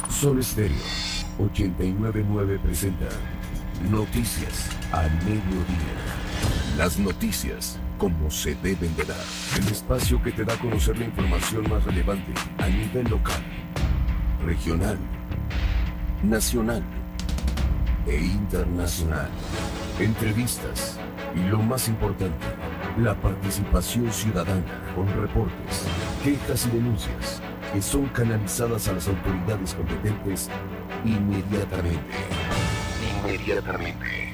Sol Estéreo 899 presenta Noticias al Mediodía. Las noticias como se deben de dar. El espacio que te da a conocer la información más relevante a nivel local, regional, nacional e internacional. Entrevistas y lo más importante, la participación ciudadana con reportes, quejas y denuncias que son canalizadas a las autoridades competentes inmediatamente.